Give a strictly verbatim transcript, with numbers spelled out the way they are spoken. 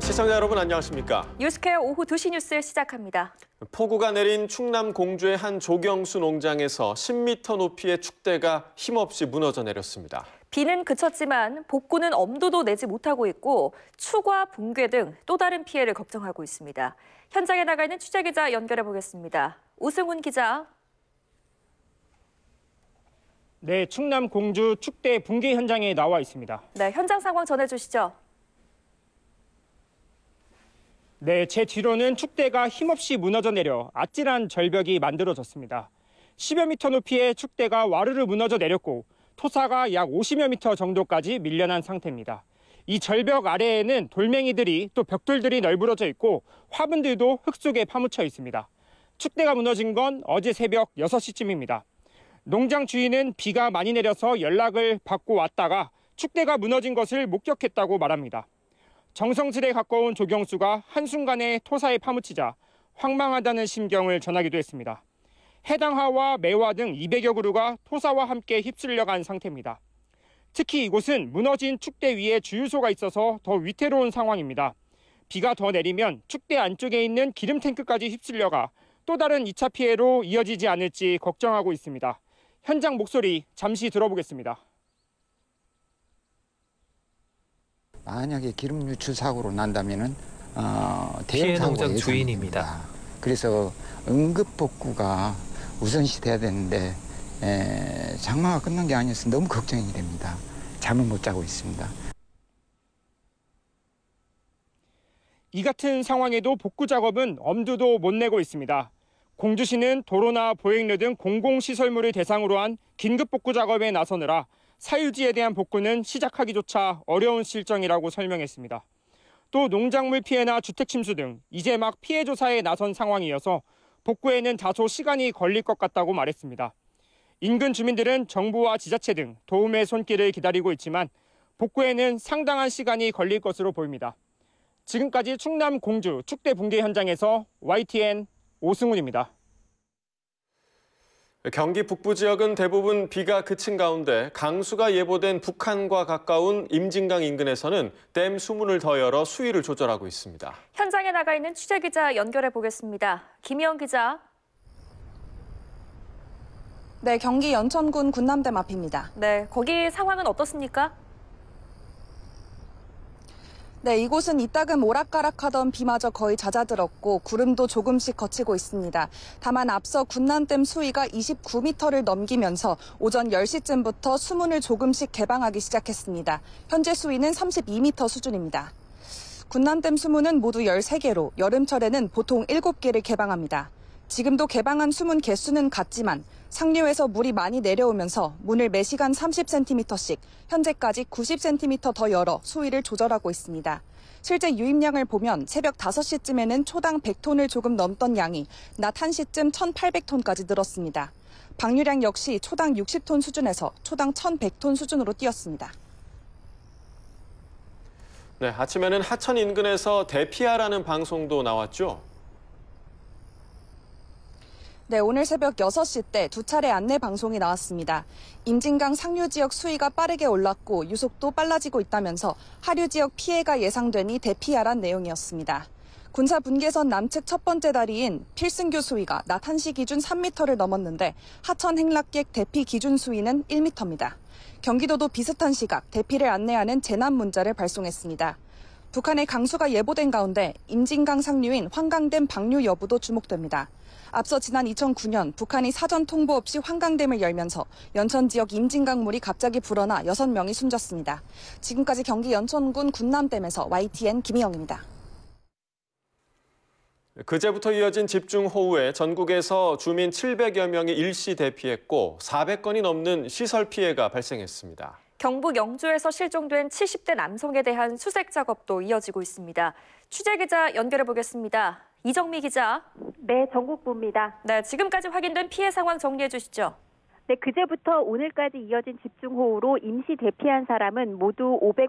시청자 여러분 안녕하십니까? 뉴스케어 오후 두 시 뉴스 시작합니다. 폭우가 내린 충남 공주의 한 조경수 농장에서 십 미터 높이의 축대가 힘없이 무너져 내렸습니다. 비는 그쳤지만 복구는 엄두도 내지 못하고 있고 추과 붕괴 등 또 다른 피해를 걱정하고 있습니다. 현장에 나가 있는 취재기자 연결해 보겠습니다. 우승훈 기자. 네, 충남 공주 축대 붕괴 현장에 나와 있습니다. 네, 현장 상황 전해주시죠. 네, 제 뒤로는 축대가 힘없이 무너져 내려 아찔한 절벽이 만들어졌습니다. 십여 미터 높이의 축대가 와르르 무너져 내렸고 토사가 약 오십여 미터 정도까지 밀려난 상태입니다. 이 절벽 아래에는 돌멩이들이 또 벽돌들이 널브러져 있고 화분들도 흙 속에 파묻혀 있습니다. 축대가 무너진 건 어제 새벽 여섯 시쯤입니다. 농장 주인은 비가 많이 내려서 연락을 받고 왔다가 축대가 무너진 것을 목격했다고 말합니다. 정성스레 가까운 조경수가 한순간에 토사에 파묻히자 황망하다는 심경을 전하기도 했습니다. 해당 하와 매화 등 이백여 그루가 토사와 함께 휩쓸려간 상태입니다. 특히 이곳은 무너진 축대 위에 주유소가 있어서 더 위태로운 상황입니다. 비가 더 내리면 축대 안쪽에 있는 기름 탱크까지 휩쓸려가 또 다른 이 차 피해로 이어지지 않을지 걱정하고 있습니다. 현장 목소리 잠시 들어보겠습니다. 만약에 기름 유출 사고로 난다면은 어, 피해 대형 농장 사고가 주인입니다. 예상됩니다. 그래서 응급 복구가 우선시 돼야 되는데 에, 장마가 끝난 게 아니어서 너무 걱정이 됩니다. 잠을 못 자고 있습니다. 이 같은 상황에도 복구 작업은 엄두도 못 내고 있습니다. 공주시는 도로나 보행로 등 공공시설물을 대상으로 한 긴급 복구 작업에 나서느라 사유지에 대한 복구는 시작하기조차 어려운 실정이라고 설명했습니다. 또 농작물 피해나 주택 침수 등 이제 막 피해 조사에 나선 상황이어서 복구에는 다소 시간이 걸릴 것 같다고 말했습니다. 인근 주민들은 정부와 지자체 등 도움의 손길을 기다리고 있지만 복구에는 상당한 시간이 걸릴 것으로 보입니다. 지금까지 충남 공주 축대 붕괴 현장에서 와이티엔 오승훈입니다. 경기 북부 지역은 대부분 비가 그친 가운데 강수가 예보된 북한과 가까운 임진강 인근에서는 댐 수문을 더 열어 수위를 조절하고 있습니다. 현장에 나가 있는 취재기자 연결해 보겠습니다. 김희영 기자. 네, 경기 연천군 군남댐 앞입니다. 네, 거기 상황은 어떻습니까? 네, 이곳은 이따금 오락가락하던 비마저 거의 잦아들었고 구름도 조금씩 걷히고 있습니다. 다만 앞서 군남댐 수위가 이십구 미터를 넘기면서 오전 열 시쯤부터 수문을 조금씩 개방하기 시작했습니다. 현재 수위는 삼십이 미터 수준입니다. 군남댐 수문은 모두 열세 개로 여름철에는 보통 일곱 개를 개방합니다. 지금도 개방한 수문 개수는 같지만 상류에서 물이 많이 내려오면서 문을 매시간 삼십 센티미터씩 현재까지 구십 센티미터 더 열어 수위를 조절하고 있습니다. 실제 유입량을 보면 새벽 다섯 시쯤에는 초당 백 톤을 조금 넘던 양이 낮 한 시쯤 천팔백 톤까지 늘었습니다. 방류량 역시 초당 육십 톤 수준에서 초당 천백 톤 수준으로 뛰었습니다. 네, 아침에는 하천 인근에서 대피하라는 방송도 나왔죠? 네, 오늘 새벽 여섯 시 때 두 차례 안내 방송이 나왔습니다. 임진강 상류 지역 수위가 빠르게 올랐고 유속도 빨라지고 있다면서 하류 지역 피해가 예상되니 대피하란 내용이었습니다. 군사 분계선 남측 첫 번째 다리인 필승교 수위가 낮 한 시 기준 삼 미터를 넘었는데 하천 행락객 대피 기준 수위는 일 미터입니다. 경기도도 비슷한 시각 대피를 안내하는 재난 문자를 발송했습니다. 북한의 강수가 예보된 가운데 임진강 상류인 환강댐 방류 여부도 주목됩니다. 앞서 지난 이천구 년 북한이 사전 통보 없이 환강댐을 열면서 연천 지역 임진강물이 갑자기 불어나 여섯 명이 숨졌습니다. 지금까지 경기 연천군 군남댐에서 와이티엔 김희영입니다. 그제부터 이어진 집중호우에 전국에서 주민 칠백여 명이 일시 대피했고 사백 건이 넘는 시설 피해가 발생했습니다. 경북 영주에서 실종된 칠십 대 남성에 대한 수색 작업도 이어지고 있습니다. 취재기자 연결해 보겠습니다. 이정미 기자. 네, 전국부입니다. 네, 지금까지 확인된 피해 상황 정리해 주시죠. 네, 그제부터 오늘까지 이어진 집중호우로 임시 대피한 사람은 모두